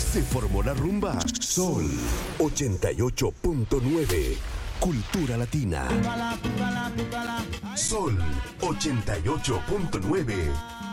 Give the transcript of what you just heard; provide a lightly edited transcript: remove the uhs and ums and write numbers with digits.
Se formó la rumba. Sol 88.9. Cultura Latina. Sol 88.9.